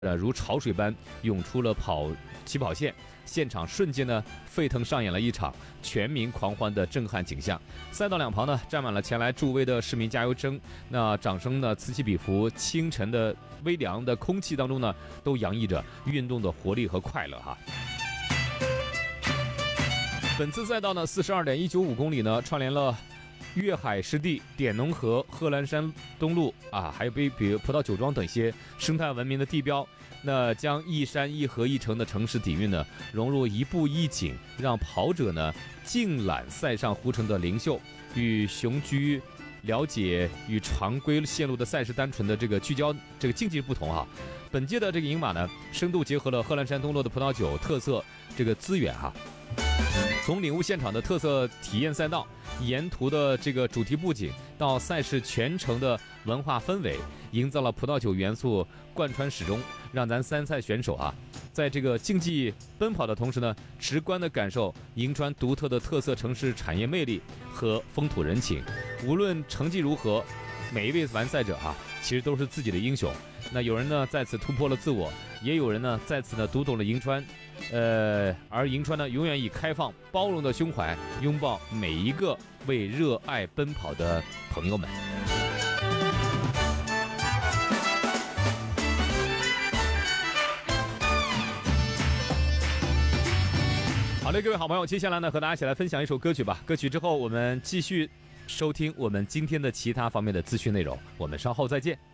如潮水般涌出了起跑线，现场瞬间呢沸腾上演了一场全民狂欢的震撼景象。赛道两旁呢站满了前来助威的市民加油声，那掌声呢此起彼伏，清晨的微凉的空气当中呢都洋溢着运动的活力和快乐哈。本次赛道呢42.195公里呢串联了粤海湿地、点农河、贺兰山东路还有比如葡萄酒庄等一些生态文明的地标，那将一山一河一城的城市底蕴呢融入一步一景，让跑者呢尽览塞上湖城的灵秀，与雄居了解与常规线路的赛事单纯的这个聚焦这个竞技不同本届的这个银马呢深度结合了贺兰山东路的葡萄酒特色这个资源从领悟现场的特色体验赛道，沿途的这个主题布景到赛事全程的文化氛围，营造了葡萄酒元素贯穿始终，让咱参赛选手在这个竞技奔跑的同时呢，直观的感受银川独特的特色城市产业魅力和风土人情。无论成绩如何，每一位完赛者其实都是自己的英雄。那有人呢在此突破了自我，也有人呢在此呢读懂了银川。而银川呢，永远以开放包容的胸怀拥抱每一个为热爱奔跑的朋友们。好的，各位好朋友，接下来呢和大家一起来分享一首歌曲吧。歌曲之后，我们继续收听我们今天的其他方面的资讯内容。我们稍后再见。